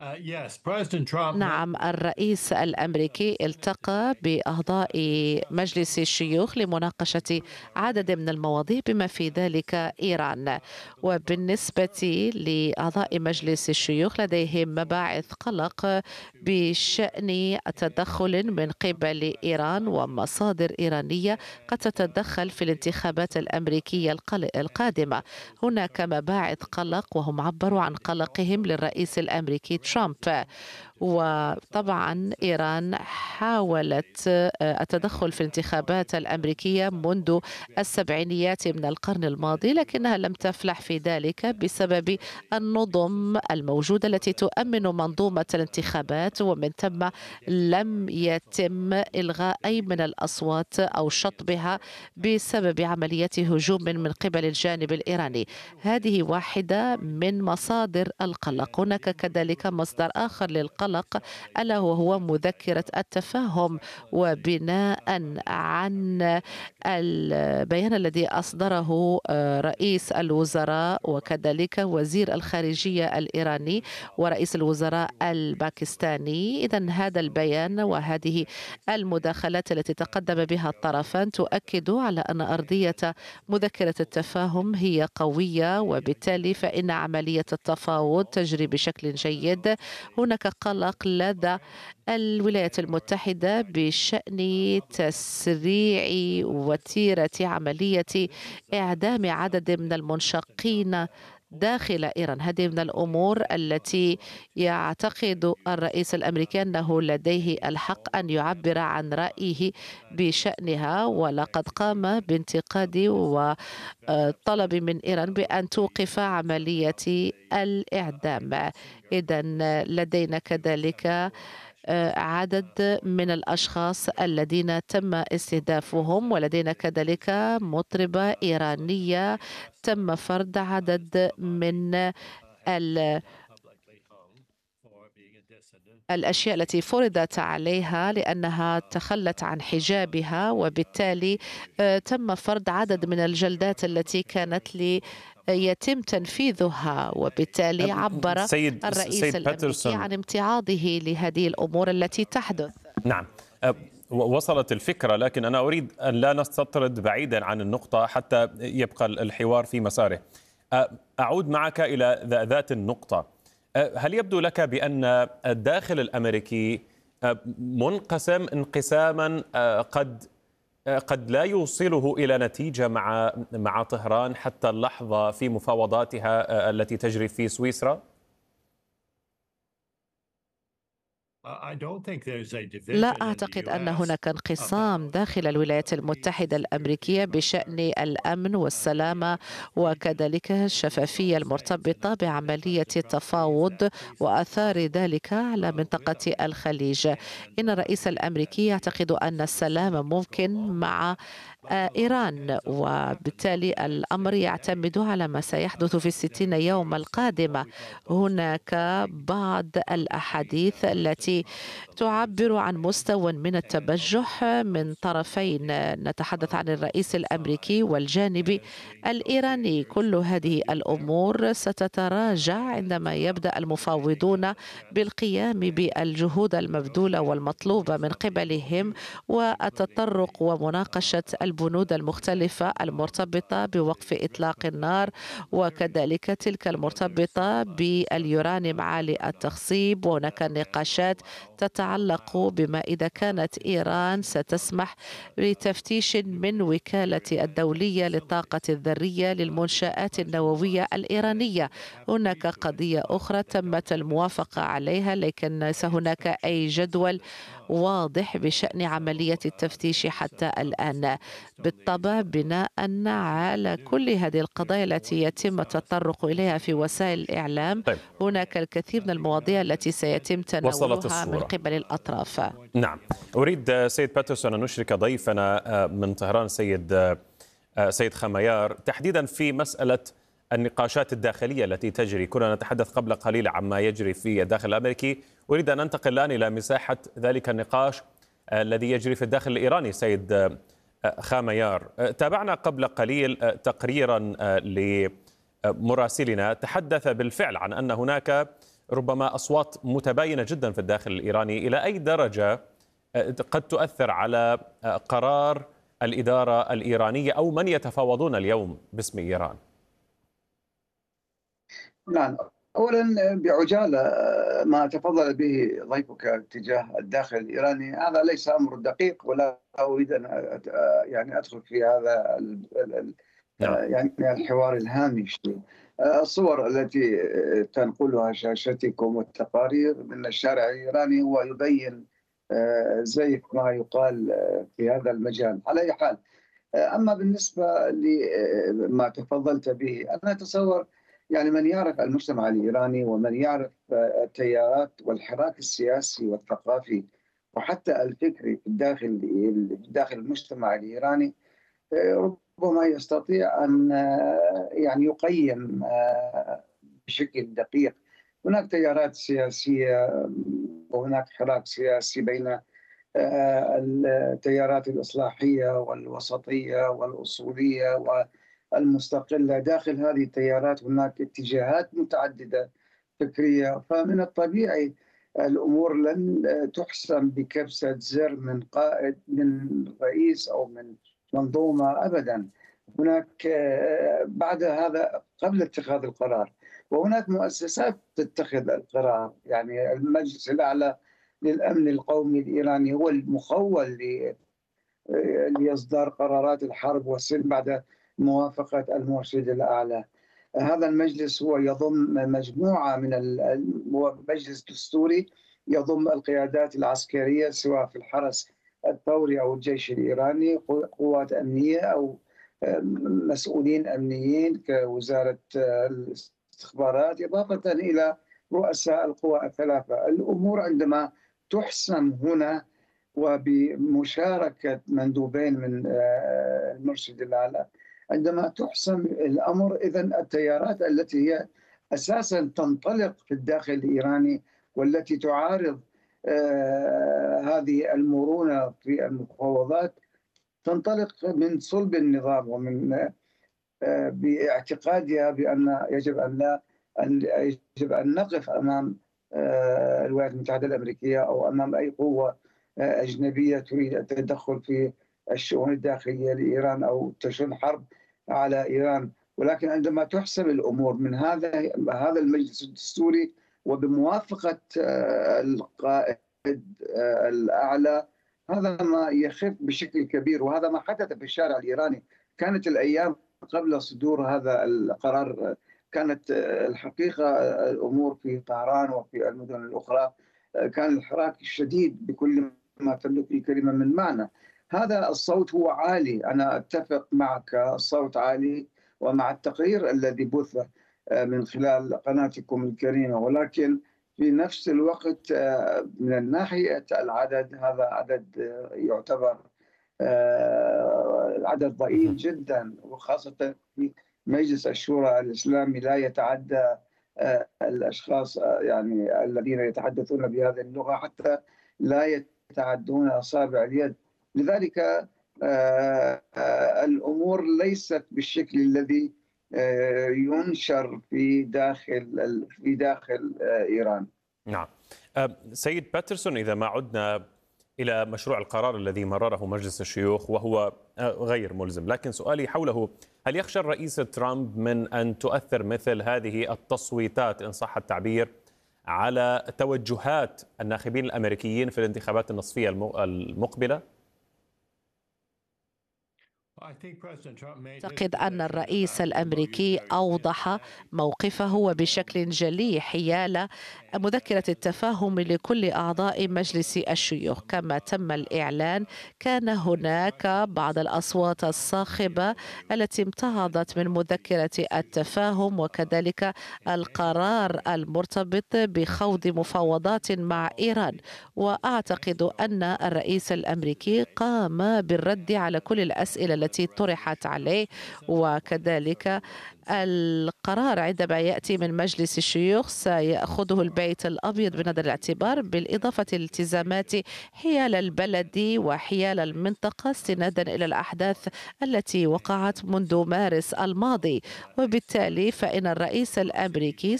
نعم، الرئيس الأمريكي التقى بأعضاء مجلس الشيوخ لمناقشة عدد من المواضيع بما في ذلك إيران. وبالنسبة لأعضاء مجلس الشيوخ لديهم مباعث قلق بشأن تدخل من قبل إيران ومصادر إيرانية قد تتدخل في الانتخابات الأمريكية القادمة. هناك مباعث قلق وهم عبروا عن قلقهم للرئيس الأمريكي ترامب. وطبعا إيران حاولت التدخل في الانتخابات الأمريكية منذ السبعينيات من القرن الماضي، لكنها لم تفلح في ذلك بسبب النظم الموجودة التي تؤمن منظومة الانتخابات، ومن ثم لم يتم إلغاء أي من الأصوات أو شطبها بسبب عملية هجوم من قبل الجانب الإيراني. هذه واحدة من مصادر القلق. هناك كذلك مصدر آخر للقلق ألا وهو مذكرة التفاهم، وبناء عن البيان الذي أصدره رئيس الوزراء وكذلك وزير الخارجية الإيراني ورئيس الوزراء الباكستاني. إذن هذا البيان وهذه المداخلات التي تقدم بها الطرفان تؤكد على أن أرضية مذكرة التفاهم هي قوية، وبالتالي فإن عملية التفاوض تجري بشكل جيد. هناك قلق لدى الولايات المتحدة بشأن تسريع وتيرة عملية إعدام عدد من المنشقين داخل إيران. هذه من الأمور التي يعتقد الرئيس الأمريكي أنه لديه الحق أن يعبر عن رأيه بشأنها، ولقد قام بانتقاد وطلب من إيران بأن توقف عملية الإعدام. إذن لدينا كذلك عدد من الأشخاص الذين تم استهدافهم، ولدينا كذلك مطربة إيرانية تم فرض عدد من الأشياء التي فرضت عليها لأنها تخلت عن حجابها، وبالتالي تم فرض عدد من الجلدات التي كانت يتم تنفيذها. وبالتالي عبر الرئيس الأمريكي عن امتعاضه لهذه الأمور التي تحدث. نعم، وصلت الفكرة، لكن أنا أريد أن لا نستطرد بعيدا عن النقطة حتى يبقى الحوار في مساره. أعود معك إلى ذات النقطة. هل يبدو لك بأن الداخل الأمريكي منقسم انقساما قد لا يوصله إلى نتيجة مع طهران حتى اللحظة في مفاوضاتها التي تجري في سويسرا؟ لا أعتقد أن هناك انقسام داخل الولايات المتحدة الأمريكية بشأن الأمن والسلامة وكذلك الشفافية المرتبطة بعملية التفاوض وآثار ذلك على منطقة الخليج. إن الرئيس الأمريكي يعتقد أن السلام ممكن مع إيران، وبالتالي الأمر يعتمد على ما سيحدث في 60 يوم القادمة. هناك بعض الأحاديث التي تعبر عن مستوى من التبجح من طرفين، نتحدث عن الرئيس الأمريكي والجانب الإيراني. كل هذه الأمور ستتراجع عندما يبدأ المفاوضون بالقيام بالجهود المبذولة والمطلوبة من قبلهم والتطرق ومناقشة البنود المختلفة المرتبطة بوقف إطلاق النار، وكذلك تلك المرتبطة باليورانيوم عالي التخصيب. وهناك نقاشات تتعلق بما إذا كانت إيران ستسمح بتفتيش من وكالة الدولية للطاقة الذرية للمنشآت النووية الإيرانية. هناك قضية أخرى تمت الموافقة عليها، لكن ليس هناك أي جدول واضح بشأن عملية التفتيش حتى الآن. بالطبع بناء على كل هذه القضايا التي يتم التطرق إليها في وسائل الإعلام، هناك الكثير من المواضيع التي سيتم تناولها من قبل الأطراف. نعم، أريد سيد باترسون أن نشرك ضيفنا من طهران سيد خميار تحديدا في مسألة النقاشات الداخلية التي تجري. كنا نتحدث قبل قليل عما يجري في الداخل الأمريكي، أريد أن ننتقل الآن إلى مساحة ذلك النقاش الذي يجري في الداخل الإيراني. سيد خاميار، تابعنا قبل قليل تقريرا لمراسلنا تحدث بالفعل عن أن هناك ربما أصوات متباينة جدا في الداخل الإيراني. إلى أي درجة قد تؤثر على قرار الإدارة الإيرانية أو من يتفاوضون اليوم باسم إيران؟ نعم، أولا بعجالة ما تفضل به ضيفك تجاه الداخل الإيراني هذا ليس أمر دقيق، ولا أريد أن يعني أدخل في هذا نعم. يعني الحوار الهامشي. الصور التي تنقلها شاشتكم والتقارير من الشارع الإيراني هو يبين زيف ما يقال في هذا المجال. على أي حال، أما بالنسبة لما تفضلت به، أنا أتصور يعني من يعرف المجتمع الإيراني ومن يعرف التيارات والحراك السياسي والثقافي وحتى الفكري في داخل المجتمع الإيراني، ربما يستطيع أن يعني يقيم بشكل دقيق. هناك تيارات سياسية وهناك حراك سياسي بين التيارات الإصلاحية والوسطية والأصولية والمستقلة. داخل هذه التيارات هناك اتجاهات متعددة فكرية، فمن الطبيعي الأمور لن تحسم بكبسة زر من قائد، من رئيس أو من منظومة أبدا. هناك بعد هذا قبل اتخاذ القرار، وهناك مؤسسات تتخذ القرار. يعني المجلس الأعلى للأمن القومي الإيراني هو المخول لإصدار قرارات الحرب والسلم بعد موافقة المرشد الأعلى. هذا المجلس هو يضم مجموعة من مجلس دستوري يضم القيادات العسكرية سواء في الحرس الثوري أو الجيش الإيراني، قوات أمنية أو مسؤولين أمنيين كوزارة الاستخبارات، إضافة إلى رؤساء القوى الثلاثة. الأمور عندما تحسم هنا وبمشاركة مندوبين من المرشد الأعلى، عندما تحسم الأمر، إذن التيارات التي هي أساسا تنطلق في الداخل الإيراني والتي تعارض هذه المرونة في المفاوضات تنطلق من صلب النظام ومن باعتقادها بأن يجب أن نقف أمام الولايات المتحدة الأمريكية أو أمام أي قوة أجنبية تريد التدخل في الشؤون الداخلية لإيران أو تشن حرب على إيران. ولكن عندما تحسب الأمور من هذا المجلس الدستوري وبموافقة القائد الأعلى، هذا ما يخف بشكل كبير، وهذا ما حدث في الشارع الإيراني. كانت الأيام قبل صدور هذا القرار كانت الحقيقة الأمور في طهران وفي المدن الأخرى كان الحراك الشديد بكل ما تملك الكلمة من معنى. هذا الصوت هو عالي، أنا أتفق معك، الصوت عالي ومع التقرير الذي بث من خلال قناتكم الكريمة، ولكن في نفس الوقت من ناحية العدد هذا عدد يعتبر عدد ضئيل جدا، وخاصة في مجلس الشورى الإسلامي لا يتعدى الأشخاص يعني الذين يتحدثون بهذه اللغة حتى لا يتعدون أصابع اليد. لذلك الأمور ليست بالشكل الذي ينشر في داخل إيران. نعم. سيد باترسون، إذا ما عدنا إلى مشروع القرار الذي مرره مجلس الشيوخ وهو غير ملزم، لكن سؤالي حوله: هل يخشى الرئيس ترامب من أن تؤثر مثل هذه التصويتات إن صح التعبير على توجهات الناخبين الأمريكيين في الانتخابات النصفية المقبلة؟ أعتقد أن الرئيس الأمريكي أوضح موقفه وبشكل جلي حيال مذكرة التفاهم لكل أعضاء مجلس الشيوخ. كما تم الإعلان، كان هناك بعض الأصوات الصاخبة التي امتعضت من مذكرة التفاهم وكذلك القرار المرتبط بخوض مفاوضات مع إيران. وأعتقد أن الرئيس الأمريكي قام بالرد على كل الأسئلة التي طرحت عليه، وكذلك القرار عندما يأتي من مجلس الشيوخ سيأخذه البيت الأبيض بنظر الاعتبار، بالإضافة للالتزامات حيال البلد وحيال المنطقة استنادا إلى الأحداث التي وقعت منذ مارس الماضي. وبالتالي فإن الرئيس الأمريكي